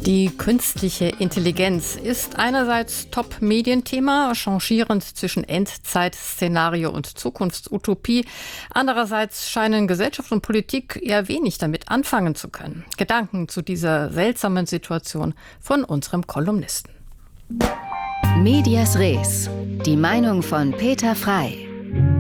Die künstliche Intelligenz ist einerseits Top-Medienthema, changierend zwischen Endzeitszenario und Zukunftsutopie. Andererseits scheinen Gesellschaft und Politik eher wenig damit anfangen zu können. Gedanken zu dieser seltsamen Situation von unserem Kolumnisten. Medias Res. Die Meinung von Peter Frey.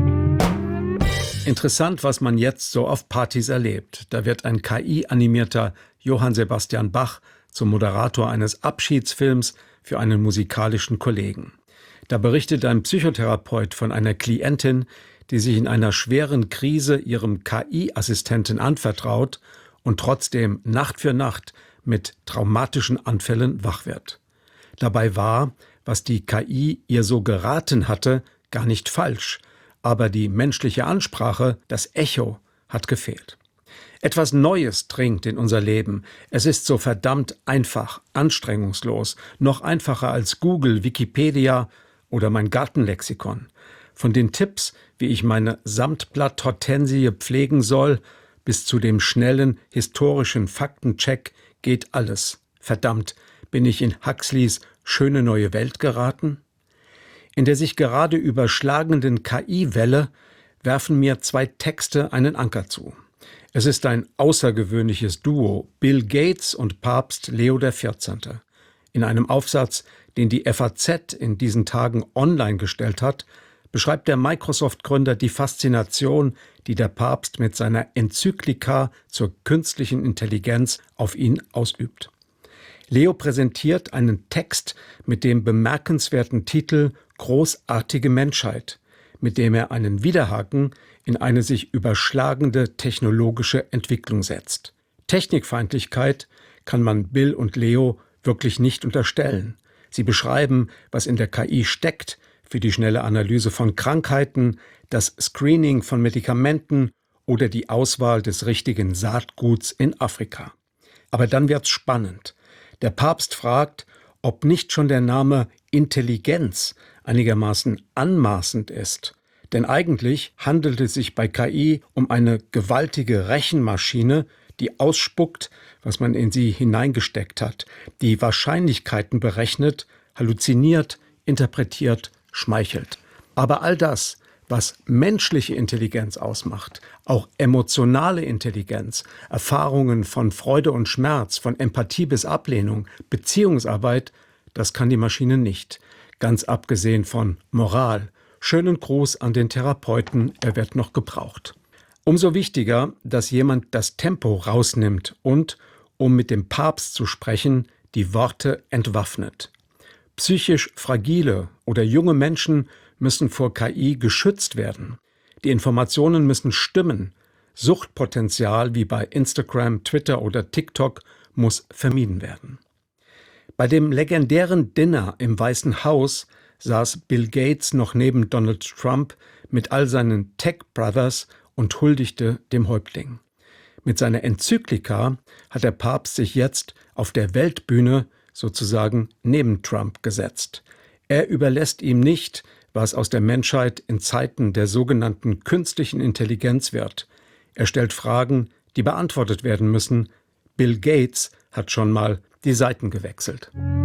Interessant, was man jetzt so auf Partys erlebt. Da wird ein KI-animierter Johann Sebastian Bach zum Moderator eines Abschiedsfilms für einen musikalischen Kollegen. Da berichtet ein Psychotherapeut von einer Klientin, die sich in einer schweren Krise ihrem KI-Assistenten anvertraut und trotzdem Nacht für Nacht mit traumatischen Anfällen wach wird. Dabei war, was die KI ihr so geraten hatte, gar nicht falsch, aber die menschliche Ansprache, das Echo, hat gefehlt. Etwas Neues dringt in unser Leben. Es ist so verdammt einfach, anstrengungslos, noch einfacher als Google, Wikipedia oder mein Gartenlexikon. Von den Tipps, wie ich meine Samtblatt-Hortensie pflegen soll, bis zu dem schnellen historischen Faktencheck geht alles. Verdammt, bin ich in Huxleys schöne neue Welt geraten? In der sich gerade überschlagenden KI-Welle werfen mir zwei Texte einen Anker zu. Es ist ein außergewöhnliches Duo, Bill Gates und Papst Leo XIV. In einem Aufsatz, den die FAZ in diesen Tagen online gestellt hat, beschreibt der Microsoft-Gründer die Faszination, die der Papst mit seiner Enzyklika zur künstlichen Intelligenz auf ihn ausübt. Leo präsentiert einen Text mit dem bemerkenswerten Titel »Großartige Menschheit«, mit dem er einen Widerhaken in eine sich überschlagende technologische Entwicklung setzt. Technikfeindlichkeit kann man Bill und Leo wirklich nicht unterstellen. Sie beschreiben, was in der KI steckt, für die schnelle Analyse von Krankheiten, das Screening von Medikamenten oder die Auswahl des richtigen Saatguts in Afrika. Aber dann wird's spannend. Der Papst fragt, ob nicht schon der Name Intelligenz einigermaßen anmaßend ist. Denn eigentlich handelt es sich bei KI um eine gewaltige Rechenmaschine, die ausspuckt, was man in sie hineingesteckt hat, die Wahrscheinlichkeiten berechnet, halluziniert, interpretiert, schmeichelt. Aber all das, was menschliche Intelligenz ausmacht, auch emotionale Intelligenz, Erfahrungen von Freude und Schmerz, von Empathie bis Ablehnung, Beziehungsarbeit, das kann die Maschine nicht. Ganz abgesehen von Moral. Schönen Gruß an den Therapeuten, er wird noch gebraucht. Umso wichtiger, dass jemand das Tempo rausnimmt und, um mit dem Papst zu sprechen, die Worte entwaffnet. Psychisch fragile oder junge Menschen müssen vor KI geschützt werden. Die Informationen müssen stimmen. Suchtpotenzial wie bei Instagram, Twitter oder TikTok muss vermieden werden. Bei dem legendären Dinner im Weißen Haus saß Bill Gates noch neben Donald Trump mit all seinen Tech-Brothers und huldigte dem Häuptling. Mit seiner Enzyklika hat der Papst sich jetzt auf der Weltbühne sozusagen neben Trump gesetzt. Er überlässt ihm nicht, was aus der Menschheit in Zeiten der sogenannten künstlichen Intelligenz wird. Er stellt Fragen, die beantwortet werden müssen. Bill Gates hat schon mal die Seiten gewechselt.